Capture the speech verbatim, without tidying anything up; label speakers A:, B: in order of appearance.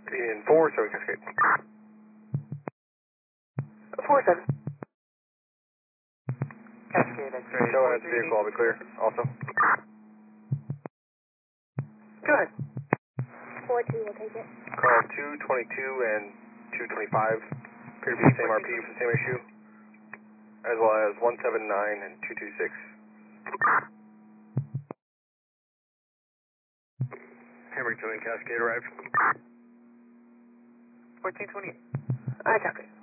A: In four, seven Cascade.
B: four seven.
C: Cascade X-ray.
A: Show as vehicle, I'll be clear. Also.
B: Go ahead.
D: four two will take it.
A: Call two twenty-two and two twenty-five. Appear to be the same R P for the same issue. As well as one seven nine and two two six. Hamilton and Cascade arrived.
C: fourteen twenty.
B: I copy.